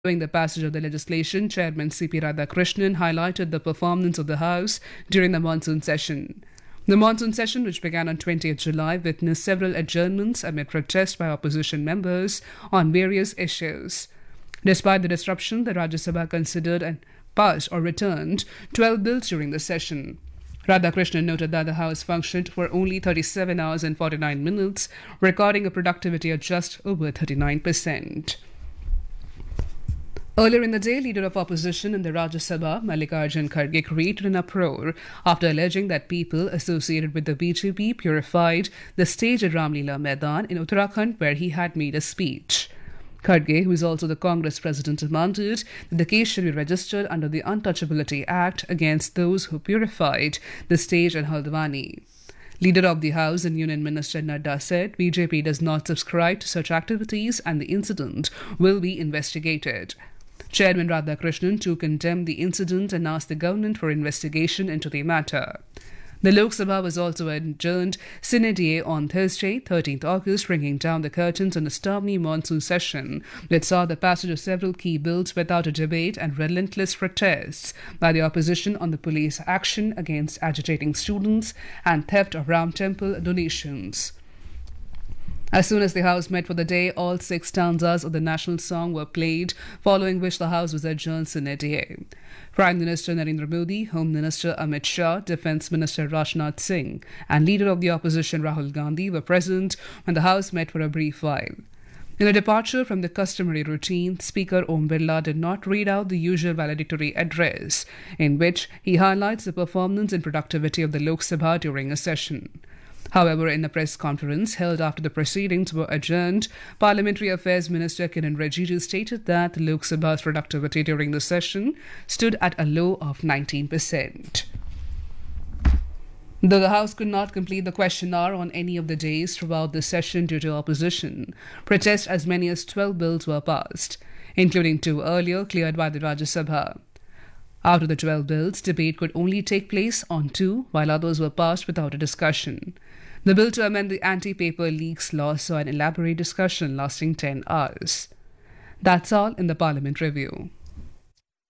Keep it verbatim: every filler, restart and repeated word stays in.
During the passage of the legislation, Chairman C P Radhakrishnan highlighted the performance of the House during the monsoon session. The monsoon session, which began on twentieth July, witnessed several adjournments amid protests by opposition members on various issues. Despite the disruption, the Rajya Sabha considered and passed or returned twelve bills during the session. Radhakrishnan noted that the House functioned for only thirty-seven hours and forty-nine minutes, recording a productivity of just over thirty-nine percent. Earlier in the day, Leader of Opposition in the Rajya Sabha, Mallikarjun Kharge, created an uproar after alleging that people associated with the B J P purified the stage at Ramlila Maidan in Uttarakhand, where he had made a speech. Kharge, who is also the Congress president, demanded that the case should be registered under the Untouchability Act against those who purified the stage at Haldwani. Leader of the House and Union Minister Nadda said B J P does not subscribe to such activities and the incident will be investigated. Chairman Radhakrishnan too condemned the incident and asked the government for investigation into the matter. The Lok Sabha was also adjourned sine die on Thursday, thirteenth August, bringing down the curtains on the stormy monsoon session that saw the passage of several key bills without a debate and relentless protests by the opposition on the police action against agitating students and theft of Ram Temple donations. As soon as the House met for the day, all six stanzas of the national song were played, following which the House was adjourned sine die. Prime Minister Narendra Modi, Home Minister Amit Shah, Defence Minister Rajnath Singh, and Leader of the Opposition Rahul Gandhi were present when the House met for a brief while. In a departure from the customary routine, Speaker Om Birla did not read out the usual valedictory address, in which he highlights the performance and productivity of the Lok Sabha during a session. However, in a press conference held after the proceedings were adjourned, Parliamentary Affairs Minister Kiren Rijiju stated that the Lok Sabha's productivity during the session stood at a low of nineteen percent. Though the House could not complete the question hour on any of the days throughout the session due to opposition, protests as many as twelve bills were passed, including two earlier cleared by the Rajya Sabha. Out of the twelve bills, debate could only take place on two, while others were passed without a discussion. The bill to amend the Anti-Paper Leaks Law saw an elaborate discussion lasting ten hours. That's all in the Parliament Review.